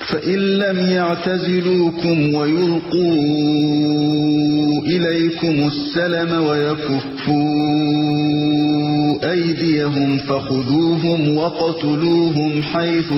فإن لم يعتزلوكم ويلقوا إليكم السلم ويكفوا أيديهم فخذوهم وقتلوهم حيث